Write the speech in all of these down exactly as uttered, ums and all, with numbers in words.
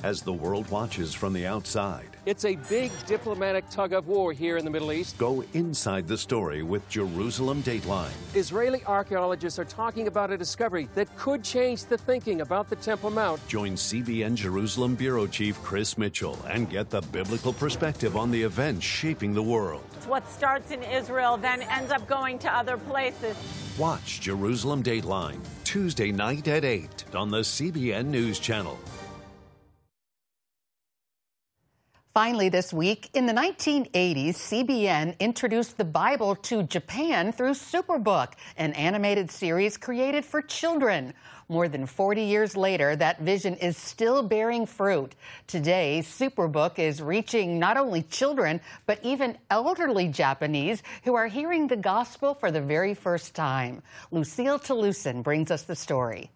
as the world watches from the outside. It's a big diplomatic tug-of-war here in the Middle East. Go inside the story with Jerusalem Dateline. Israeli archaeologists are talking about a discovery that could change the thinking about the Temple Mount. Join C B N Jerusalem Bureau Chief Chris Mitchell and get the biblical perspective on the events shaping the world. What starts in Israel then ends up going to other places. Watch Jerusalem Dateline Tuesday night at eight on the C B N News Channel. Finally this week, in the nineteen eighties, C B N introduced the Bible to Japan through Superbook, an animated series created for children. More than forty years later, that vision is still bearing fruit. Today, Superbook is reaching not only children, but even elderly Japanese who are hearing the gospel for the very first time. Lucille Toulousan brings us the story.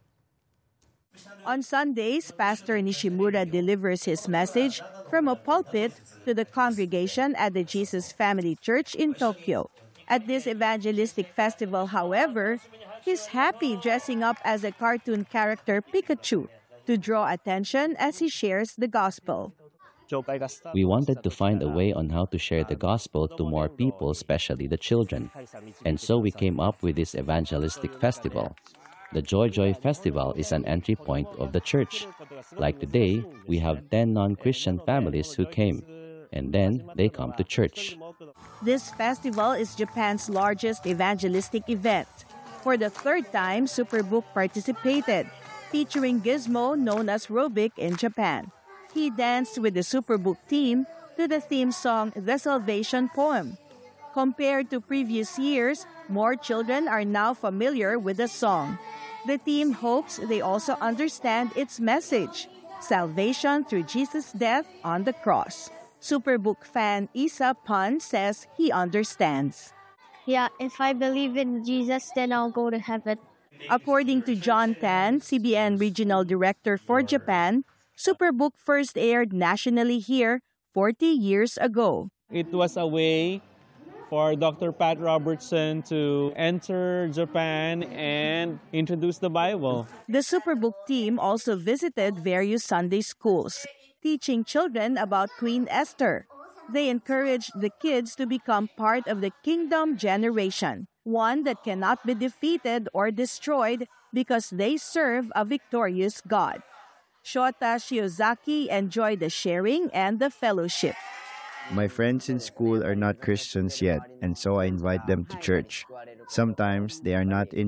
On Sundays, Pastor Nishimura delivers his message from a pulpit to the congregation at the Jesus Family Church in Tokyo. At this evangelistic festival, however, he's happy dressing up as a cartoon character Pikachu to draw attention as he shares the gospel. We wanted to find a way on how to share the gospel to more people, especially the children. And so we came up with this evangelistic festival. The Joy Joy Festival is an entry point of the church. Like today, we have ten non-Christian families who came, and then they come to church. This festival is Japan's largest evangelistic event. For the third time, Superbook participated, featuring Gizmo known as Rubik in Japan. He danced with the Superbook team to the theme song The Salvation Poem. Compared to previous years, more children are now familiar with the song. The team hopes they also understand its message, salvation through Jesus' death on the cross. Superbook fan Isa Pan says he understands. Yeah, if I believe in Jesus, then I'll go to heaven. According to John Tan, C B N Regional Director for Japan, Superbook first aired nationally here forty years ago. It was a way for Doctor Pat Robertson to enter Japan and introduce the Bible. The Superbook team also visited various Sunday schools, teaching children about Queen Esther. They encouraged the kids to become part of the kingdom generation, one that cannot be defeated or destroyed because they serve a victorious God. Shota Shiozaki enjoyed the sharing and the fellowship. My friends in school are not Christians yet, and so I invite them to church. Sometimes they are not interested